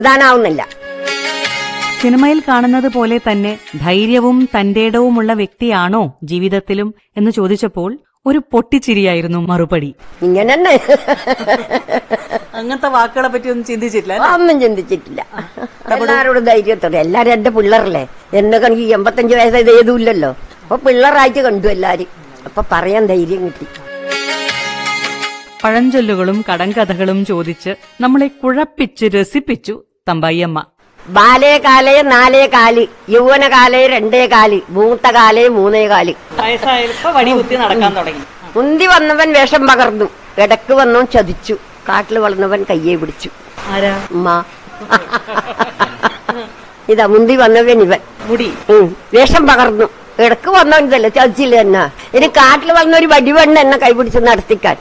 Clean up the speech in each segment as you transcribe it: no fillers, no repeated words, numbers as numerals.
ഇടാനാവുന്നില്ല. സിനിമയിൽ കാണുന്നത് പോലെ തന്നെ ധൈര്യവും തന്റേടവുമുള്ള വ്യക്തിയാണോ ജീവിതത്തിലും എന്ന് ചോദിച്ചപ്പോൾ ഒരു പൊട്ടിച്ചിരിയായിരുന്നു മറുപടി. ഇങ്ങനെ അങ്ങനത്തെ വാക്കുകളെ പറ്റി ഒന്നും ചിന്തിച്ചിട്ടില്ല. ഒന്നും ചിന്തിച്ചിട്ടില്ല. എല്ലാരോടും ധൈര്യത്തോടെ. എല്ലാരും എന്റെ പിള്ളേരല്ലേ. എന്നൊക്കെ എനിക്ക് 85 വയസ്സായത് ഏതുമില്ലല്ലോ. അപ്പൊ പിള്ളേരായിട്ട് കണ്ടു എല്ലാരും. അപ്പൊ പറയാൻ ധൈര്യം കിട്ടി. പഴഞ്ചൊല്ലുകളും കടങ്കഥകളും ചോദിച്ച് നമ്മളെ കുഴപ്പിച്ച് രസിപ്പിച്ചു തമ്പായിയമ്മ. ബാലേ കാലേ 4 കാല്, യൗവന കാലേ 2 കാല്, മൂത്ത കാലേ 3 കാല്. വടി കുത്തി നടക്കാൻ തുടങ്ങി. മുന്തി വന്നവൻ വേഷം പകർന്നു, ഇടക്ക് വന്നവൻ ചതിച്ചു, കാട്ടിൽ വളർന്നവൻ കയ്യെ പിടിച്ചു. ഉമ്മ. ഇതാ മുന്തി വന്നവൻ ഇവൻ. വേഷം പകർന്നു, ഇടക്ക് വന്നവൻ ഇതല്ല, ചതിച്ചില്ല എന്നാ. ഇനി കാട്ടിൽ വന്ന ഒരു വടിവെണ്ണ എന്നെ കൈപിടിച്ച് നടത്തിക്കാൻ.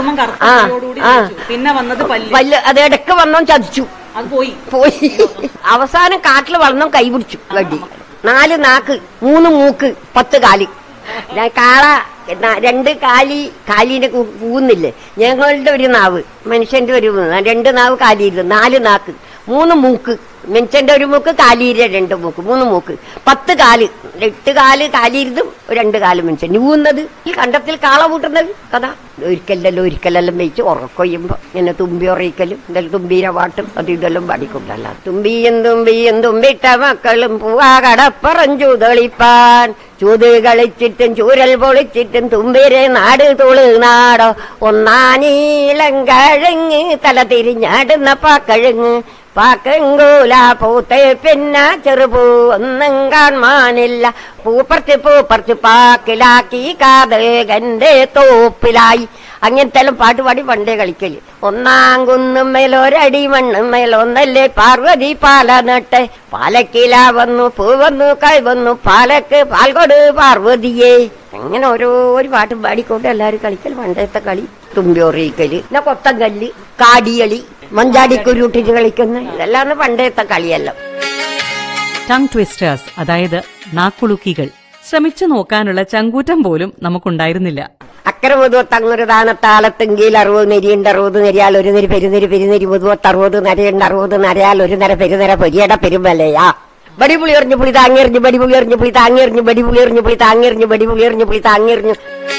പിന്നെ വന്നത് പല്ല്. അത് ഇടക്ക് വന്നവൻ ചതിച്ചു, പോയി. അവസാനം കാട്ടിൽ വളർന്നവൻ കൈപിടിച്ചു. വടി. 4 നാക്ക്, 3 മൂക്ക്, 10 കാല്. കാള 2 കാലിനെ പോകുന്നില്ലേ. ഞങ്ങളുടെ ഒരു നാവ്, മനുഷ്യന്റെ ഒരു 2 നാവ് കാലിയിരുന്നു, 4 നാക്ക്, 3 മൂക്ക്. മനുഷ്യന്റെ ഒരു മൂക്ക്, കാലിയുടെ 2 മൂക്ക്, 3 മൂക്ക്, 10 കാല്. 8 കാല് കാലിരുന്നും 2 കാല് മനുഷ്യൻ ഊന്നത്. ഈ കണ്ടത്തിൽ കാള കൂട്ടുന്നത് കഥ. ഒരിക്കലെല്ലാം വെച്ച് ഉറക്കൊയ്യുമ്പോ ഇങ്ങനെ തുമ്പി ഉറയിക്കലും എന്തെല്ലാം തുമ്പീര പാട്ടും അത് ഇതെല്ലാം പാടിക്കൊണ്ടല്ല. തുമ്പിയും തുമ്പിട്ട മക്കളും പൂവാ കടപ്പറഞ്ചു തെളിപ്പാൻ, ചൂത് കളിച്ചിട്ടും ചൂരൽ പൊളിച്ചിട്ടും തുമ്പിരെ നാട് തോള് നാടോ. ഒന്നാനീളം കഴങ്ങ് തല തിരിഞ്ഞാടുന്ന പാക്കഴങ്ങ്, പാക്കങ്കൂല പൂത്തേ പിന്നെ ചെറുപൂ ഒന്നും കാണാനില്ല. പൂപ്പറിച്ച് പാക്കിലാക്കി കാതൽ കന്റെ തോപ്പിലായി. അങ്ങനത്തെ എല്ലാം പാട്ടുപാടി പണ്ടേ കളിക്കല്. 1 കുന്നും മേലൊരടി മണ്ണും മേലൊന്നല്ലേ പാർവതി പാല നട്ടെ. പാലക്കില വന്നു, പൂ വന്നു, കൈ വന്നു, പാലക്ക് പാൽ കൊടു പാർവതിയെ. അങ്ങനെ ഓരോ പാട്ടും പാടിക്കൊണ്ട് എല്ലാരും കളിക്കൽ പണ്ടത്തെ കളി. തുമ്പിയൊറിയിക്കല്, പിന്നെ കൊത്തങ്കല്ല്, കാടികളി, മഞ്ചാടിക്കുരുട്ടിട്ട് കളിക്കുന്ന ഇതെല്ലാം പണ്ടത്തെ കളിയല്ലോ. ടങ് ട്വിസ്റ്റേഴ്സ്, അതായത് നാക്കുളുക്കികൾ. ശ്രമിച്ചു നോക്കാനുള്ള ചങ്കൂറ്റം പോലും നമുക്കുണ്ടായിരുന്നില്ല. അക്കരെ 30 താനത്താളത്തെങ്കിൽ 60 നെരിയുണ്ട്, 60 നെരിയാൽ 1 നെരി, പെരുന്നെരി 60 നരയുണ്ട്, 60 നരയാൽ 1 നര, പെരുന്നര പൊരിയട പെരുമലയാ. ബടിപുളി എറിഞ്ഞു പുളി താങ്ങിയെറിഞ്ഞു, ബടിപുളി എറിഞ്ഞു പുളി താങ്ങിയെറിഞ്ഞു, ബടിപുളി എറിഞ്ഞു പുളി താങ്ങിയെറിഞ്ഞു, ബടിപുളി എറിഞ്ഞു പുളി താങ്ങിയെറിഞ്ഞു.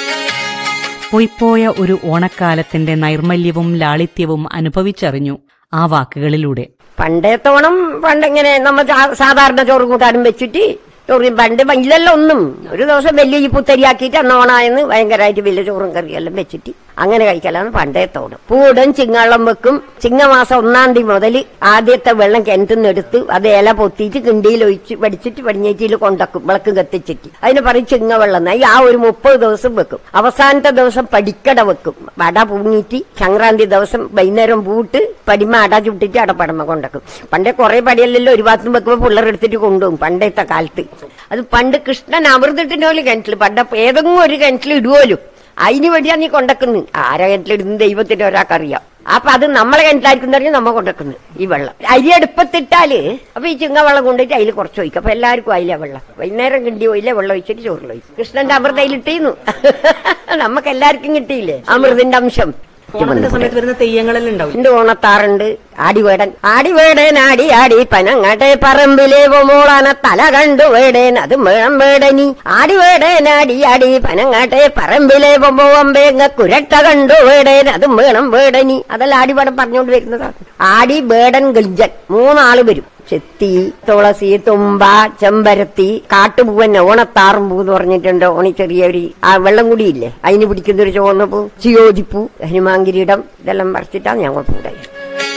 പോയിപ്പോയ ഒരു ഓണക്കാലത്തിന്റെ നൈർമല്യവും ലാളിത്യവും അനുഭവിച്ചറിഞ്ഞു ആ വാക്കുകളിലൂടെ. പണ്ടേത്തോണം പണ്ടിങ്ങനെ നമ്മൾ സാധാരണ ചോറും കൂട്ടാനും വെച്ചിട്ട് ചോറും പണ്ട് ഇല്ലല്ലോ ഒന്നും. ഒരു ദിവസം വലിയ ഈ പുത്തരിയാക്കിയിട്ട് അന്നോണായെന്ന് ഭയങ്കരമായിട്ട് വലിയ ചോറും കറിയെല്ലാം വെച്ചിട്ട് അങ്ങനെ കഴിക്കലാണ് പണ്ടേത്തോണം. പൂടും ചിങ്ങവെള്ളം വെക്കും. ചിങ്ങമാസം 1-ാം തീയതി മുതൽ ആദ്യത്തെ വെള്ളം കിണറ്റിന്ന് എടുത്ത് അത് ഇല പൊത്തിയിട്ട് കിണ്ടിയിൽ ഒഴിച്ച് പഠിച്ചിട്ട് പടിഞ്ഞേറ്റിയിൽ കൊണ്ടക്കും, വിളക്ക് കത്തിച്ചിട്ട്. അതിന് പറയും ചിങ്ങവെള്ളം. ആ ഒരു 30 ദിവസം വെക്കും. അവസാനത്തെ ദിവസം പടിക്കട വെക്കും. വട പൂങ്ങിയിട്ട് സംക്രാന്തി ദിവസം വൈകുന്നേരം പൂട്ട് പടിമ അട ചുട്ടിട്ട് അടപ്പടമ കൊണ്ടക്കും. പണ്ടേ കുറെ പടിയല്ലല്ലോ ഒരു ഭാഗത്തും വെക്കുമ്പോ പിള്ളേർ എടുത്തിട്ട് കൊണ്ടുപോകും പണ്ടത്തെ കാലത്ത്. അത് പണ്ട് കൃഷ്ണൻ അമൃതത്തിന്റെ പോലെ കിണറ്റിൽ പണ്ട ഏതെങ്കിലും ഒരു കിണറ്റിൽ ഇടുവോലും. അതിന് വേണ്ടിയാ നീ കൊണ്ടക്കുന്നു. ആരാ കിണറ്റിലിടുന്ന ദൈവത്തിന്റെ ഒരാൾക്കറിയാം. അപ്പൊ അത് നമ്മളെ കിണറ്റിലായിരിക്കും നമ്മ കൊണ്ടക്കുന്നു ഈ വെള്ളം. അരി അടുപ്പത്തിട്ടാല് അപ്പൊ ഈ ചിങ്ങ വെള്ളം കൊണ്ടിട്ട് അതിൽ കുറച്ച് ഒഴിക്കും. അപ്പൊ എല്ലാവർക്കും അതിലെ വെള്ളം. വൈകുന്നേരം കിണ്ടി പോയില്ലേ വെള്ളം ഒഴിച്ചിട്ട് ചോറിൽ ഒഴിക്കും. കൃഷ്ണന്റെ അമൃത അതിലിട്ടിരുന്നു. നമുക്ക് എല്ലാവർക്കും കിട്ടിയില്ലേ അമൃതിന്റെ അംശം. സമയത്ത് വരുന്ന തെയ്യങ്ങളെല്ലാം ഉണ്ടാവും. ഓണത്താറുണ്ട്, ആടിവേടൻ. ആടിവേടൻ ആടി ആടി പനങ്ങട്ടെ പറമ്പിലെ മോളാന തല കണ്ടു വേടേൻ അത് മേളം വേടനി. ആടിവേടൻ ആടി ആടി പനങ്ങട്ടെ പറമ്പിലെ ബൊമ്പേങ്ങ കുരട്ട കണ്ടു വേടേൻ അത് മേളം വേടനി. അതെല്ലാം ആടിവേടൻ പറഞ്ഞുകൊണ്ട് വരുന്നതാണ്. ആടി വേടൻ ഗിൽജൻ 3 ആള് വരും. ചെത്തി, തുളസി, തുമ്പ, ചെമ്പരത്തി, കാട്ടുപൂവൻ, ഓണത്താറും പൂ എന്ന് പറഞ്ഞിട്ടുണ്ട്. ഓണി ചെറിയൊരു ആ വെള്ളം കൂടിയില്ലേ അതിന് പിടിക്കുന്നൊരു ചുവന്ന പൂ, ചിയോതിപ്പൂ, ഹനുമാങ്കിരീടം ഇതെല്ലാം പറിച്ചിട്ടാണ് ഞങ്ങൾ പൂണ്ടായി.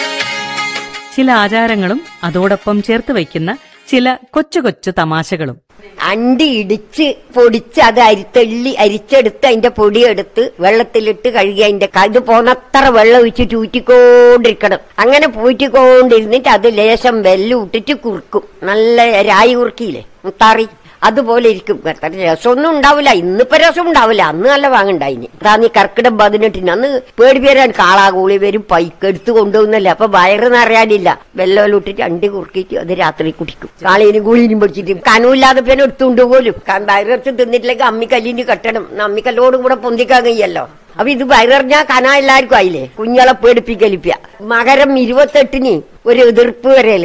ചില ആചാരങ്ങളും അതോടൊപ്പം ചേർത്ത് വയ്ക്കുന്ന ചില കൊച്ചു കൊച്ചു തമാശകളും. അണ്ടി ഇടിച്ച് പൊടിച്ച് അത് അരിച്ചെടുത്ത് അതിന്റെ പൊടിയെടുത്ത് വെള്ളത്തിലിട്ട് കഴുകി അതിന്റെ ഇത് പോന്നത്ര വെള്ളം ഒഴിച്ചിട്ട് ഊറ്റിക്കൊണ്ടിരിക്കണം. അങ്ങനെ പൂറ്റിക്കൊണ്ടിരുന്നിട്ട് അത് ലേശം വെല്ലം ഇട്ടിട്ട് കുറുക്കും. നല്ല രായി കുറുക്കിയില്ലേ മുത്താറി, അതുപോലെ ഇരിക്കും. രസമൊന്നും ഉണ്ടാവില്ല. ഇന്നിപ്പോ രസം ഉണ്ടാവില്ല. അന്ന് നല്ല വാങ്ങണ്ടായിന്. അതാന്ന് കർക്കിടം 18-ന് അന്ന് പേടിപ്പേരാൻ കാളാകൂളി വരും പൈക്കെടുത്ത് കൊണ്ടുപോകുന്നല്ലേ. അപ്പൊ വയറ് നിറയാനില്ല. വെള്ളം ഇട്ടിട്ട് അണ്ടി കുറുക്കിയിട്ട് അത് രാത്രി കുടിക്കും. കാളീനും കൂളിനും പിടിച്ചിട്ട് കനവില്ലാതെ പേരും എടുത്തുകൊണ്ട് പോലും. വയറിറച്ച് തിന്നിട്ടില്ലെങ്കിൽ അമ്മിക്കല്ലിന് കെട്ടണം. അമ്മിക്കല്ലോടും കൂടെ പൊന്തിക്കാൻ കഴിയല്ലോ. അപ്പൊ ഇത് വയറിഞ്ഞാ കന എല്ലാവർക്കും ആയില്ലേ, കുഞ്ഞളെ പേടിപ്പിക്കലിപ്പിയ. മകരം 28-ന് ഒരു എതിർപ്പ് വരെയല്ലേ